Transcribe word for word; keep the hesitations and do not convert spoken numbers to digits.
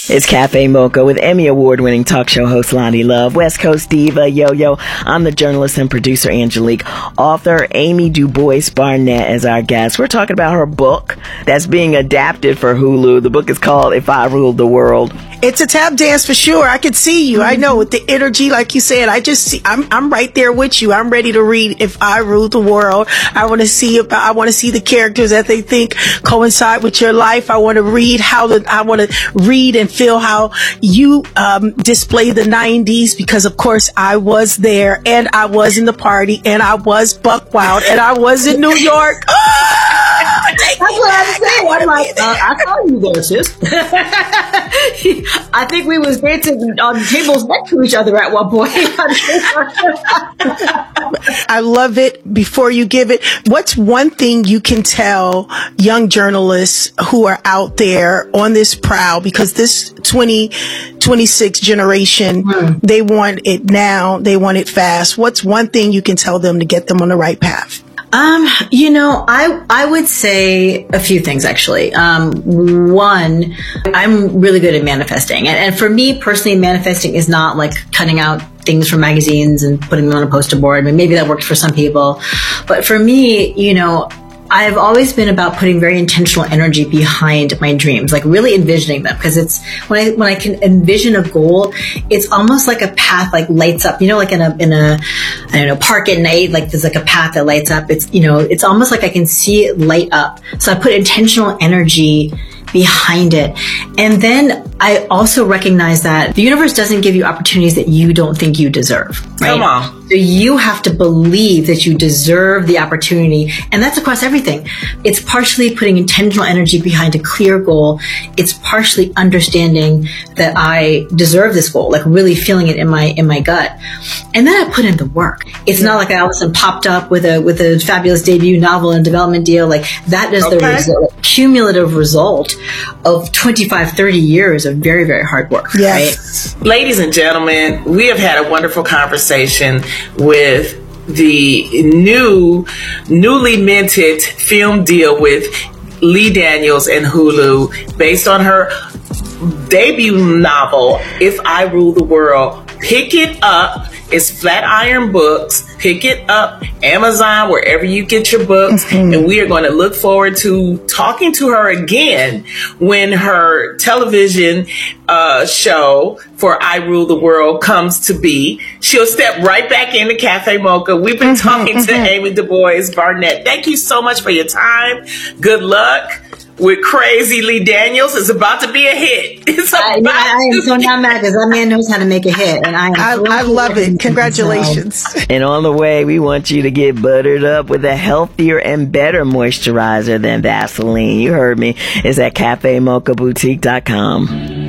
It's Cafe Mocha with Emmy Award-winning talk show host Lonnie Love, West Coast diva Yo-Yo. I'm the journalist and producer Angelique. Author Amy DuBois Barnett is our guest. We're talking about her book that's being adapted for Hulu. The book is called If I Ruled the World. It's a tap dance for sure. I could see you. I know with the energy, like you said. I just see. I'm I'm right there with you. I'm ready to read If I Ruled the World. I want to see about. I want to see the characters that they think coincide with your life. I want to read how the. I want to read and feel how you um, display the nineties, because of course I was there and I was in the party and I was buck wild and I was in New York. That's what I'm saying. I'm like, uh, I saw you there, sis. I think we was dancing on tables next to each other at one point. I love it. Before you give it, what's one thing you can tell young journalists who are out there on this prowl, because this twenty twenty-six generation, mm. they want it now, they want it fast. What's one thing you can tell them to get them on the right path? Um, you know, I, I would say a few things, actually. Um, one, I'm really good at manifesting. And, and for me personally, manifesting is not like cutting out things from magazines and putting them on a poster board. I mean, maybe that works for some people. But for me, you know, I've always been about putting very intentional energy behind my dreams, like really envisioning them. Because it's when I when I can envision a goal, it's almost like a path like lights up. You know, like in a in a I don't know park at night, like there's like a path that lights up. It's you know, it's almost like I can see it light up. So I put intentional energy behind it. And then I also recognize that the universe doesn't give you opportunities that you don't think you deserve, right? Come on. So you have to believe that you deserve the opportunity. And that's across everything. It's partially putting intentional energy behind a clear goal. It's partially understanding that I deserve this goal, like really feeling it in my, in my gut. And then I put in the work. It's yeah. not like I all of a sudden popped up with a, with a fabulous debut novel and development deal. Like that is okay. the result, cumulative result of twenty-five, thirty years of very, very hard work. Yes. Right? Ladies and gentlemen, we have had a wonderful conversation with the new, newly minted film deal with Lee Daniels and Hulu based on her debut novel, If I Rule the World. Pick it up. It's Flatiron Books. Pick it up, Amazon, wherever you get your books. Mm-hmm. And we are going to look forward to talking to her again when her television uh, show for I Rule the World comes to be. She'll step right back into Cafe Mocha. We've been mm-hmm, talking mm-hmm. to Amy DuBois Barnett. Thank you so much for your time. Good luck with Crazy Lee Daniels. It's about to be a hit. It's I, about I, I am so not mad because that man knows how to make a hit, and I am I, I love it. Congratulations. So. And on the way, we want you to get buttered up with a healthier and better moisturizer than Vaseline. You heard me. It's at cafe mocha boutique dot com.